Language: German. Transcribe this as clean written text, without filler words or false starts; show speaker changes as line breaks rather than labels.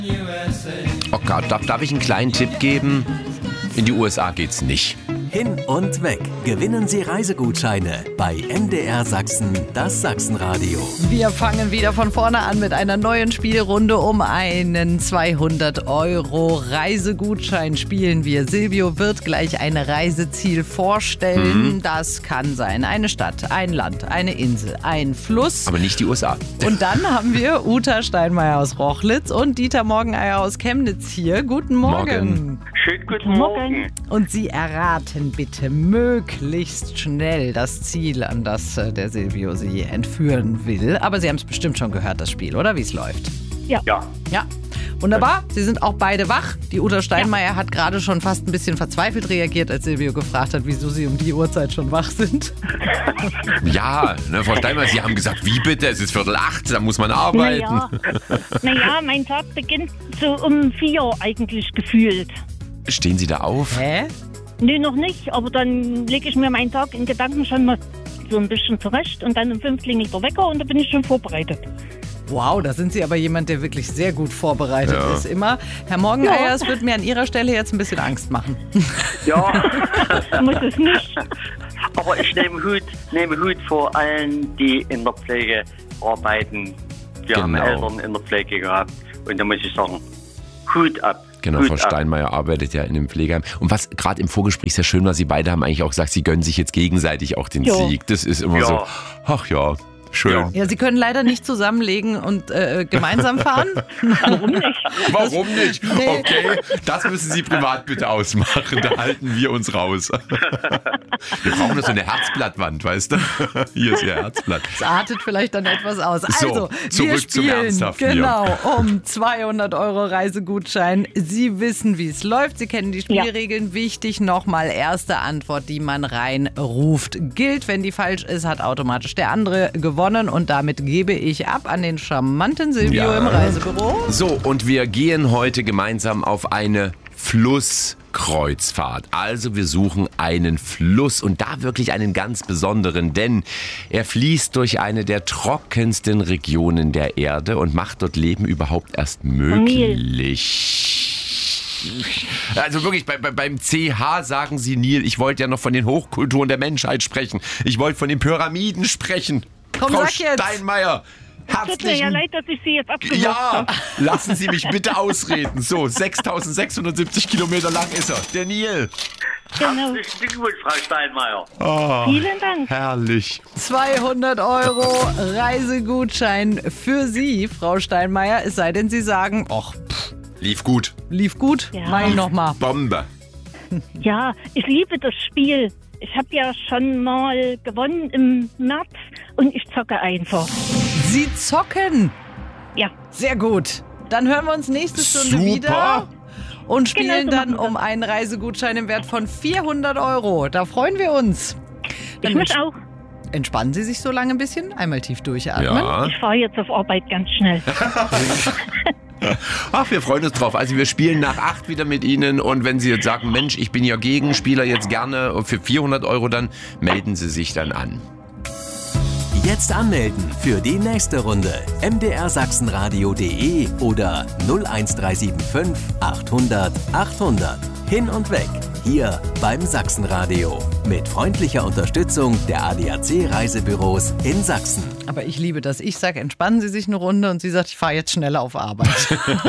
Oh Gott, darf ich einen kleinen Tipp geben? In die USA geht's nicht.
Hin und weg. Gewinnen Sie Reisegutscheine bei MDR Sachsen, das Sachsenradio.
Wir fangen wieder von vorne an mit einer neuen Spielrunde. Um einen 200 € Reisegutschein spielen wir. Silvio wird gleich ein Reiseziel vorstellen. Das kann sein eine Stadt, ein Land, eine Insel, ein Fluss.
Aber nicht die USA.
Und dann haben wir Uta Steinmeier aus Rochlitz und Dieter Morgeneier aus Chemnitz hier. Guten Morgen.
Schönen guten Morgen.
Und Sie erraten bitte möglichst schnell das Ziel, an das der Silvio Sie entführen will. Aber Sie haben es bestimmt schon gehört, das Spiel, oder wie es läuft?
Ja.
Ja, wunderbar. Sie sind auch beide wach. Die Uta Steinmeier hat gerade schon fast ein bisschen verzweifelt reagiert, als Silvio gefragt hat, wieso Sie um die Uhrzeit schon wach sind.
Ja, Frau Steinmeier, Sie haben gesagt, wie bitte? Es ist 7:45, da muss man arbeiten.
Naja, mein Tag beginnt so um 4 eigentlich gefühlt.
Stehen Sie da auf?
Hä?
Nee, noch nicht, aber dann lege ich mir meinen Tag in Gedanken schon mal so ein bisschen zurecht und dann um 5 klingelt der Wecker und da bin ich schon vorbereitet.
Wow, da sind Sie aber jemand, der wirklich sehr gut vorbereitet ist immer. Herr Morgeneier, es wird mir an Ihrer Stelle jetzt ein bisschen Angst machen.
Ja,
Muss es nicht.
aber ich nehme Hut vor allen, die in der Pflege arbeiten. Wir haben
Genau.
Eltern in der Pflege gehabt und da muss ich sagen, Hut ab.
Genau,
Hut
Frau
ab.
Steinmeier arbeitet ja in einem Pflegeheim. Und was gerade im Vorgespräch sehr schön war, Sie beide haben eigentlich auch gesagt, Sie gönnen sich jetzt gegenseitig auch den
Ja.
Sieg. Das ist immer
Ja.
so, ach ja, schön.
Ja, Sie können leider nicht zusammenlegen und gemeinsam fahren.
Warum nicht?
Warum nicht?
Nee.
Okay, das müssen Sie privat bitte ausmachen. Da halten wir uns raus. Wir brauchen nur so eine Herzblattwand, weißt du? Hier ist Ihr Herzblatt.
Das artet vielleicht dann etwas aus.
So,
Also, wir
zurück zum
spielen
Ernsthaften hier.
genau um 200 € Reisegutschein. Sie wissen, wie es läuft. Sie kennen die Spielregeln. Wichtig nochmal, erste Antwort, die man reinruft, gilt. Wenn die falsch ist, hat automatisch der andere gewonnen. Und damit gebe ich ab an den charmanten Silvio
Ja.
im Reisebüro.
So, und wir gehen heute gemeinsam auf eine Flusskreuzfahrt. Also wir suchen einen Fluss und da wirklich einen ganz besonderen, denn er fließt durch eine der trockensten Regionen der Erde und macht dort Leben überhaupt erst möglich. Also wirklich, beim CH sagen Sie, Nil, ich wollte ja noch von den Hochkulturen der Menschheit sprechen. Ich wollte von den Pyramiden sprechen.
Komm,
Frau
sag jetzt.
Steinmeier,
Tut mir ja leid, dass ich Sie jetzt abgewürgt
ja,
habe.
lassen Sie mich bitte ausreden. So, 6.670 Kilometer lang ist er, der Nil.
Genau.
Herzlichen Glückwunsch, Frau Steinmeier.
Vielen Dank.
Herrlich.
200 € Reisegutschein für Sie, Frau Steinmeier. Es sei denn, Sie sagen, ach,
Lief gut.
lief gut,
Ja.
mach ich nochmal.
Bombe.
Ja, ich liebe das Spiel. Ich habe ja schon mal gewonnen im März und ich zocke einfach.
Sie zocken.
Ja.
Sehr gut. Dann hören wir uns nächste Stunde
Super.
wieder und spielen
Genau so
dann
machen wir
um einen Reisegutschein im Wert von 400 €. Da freuen wir uns.
Ich mich auch.
Entspannen Sie sich so lange ein bisschen. Einmal tief durchatmen.
Ja.
Ich fahre jetzt auf Arbeit ganz schnell.
Ach, wir freuen uns drauf. Also wir spielen nach 8 wieder mit Ihnen und wenn Sie jetzt sagen, Mensch, ich bin ja Gegenspieler jetzt gerne für 400 €, dann melden Sie sich dann an.
Jetzt anmelden für die nächste Runde. mdrsachsenradio.de oder 01375 800 800. Hin und weg. Hier beim Sachsenradio. Mit freundlicher Unterstützung der ADAC Reisebüros in Sachsen.
Aber ich liebe das. Ich sage, entspannen Sie sich eine Runde und sie sagt, ich fahre jetzt schneller auf Arbeit.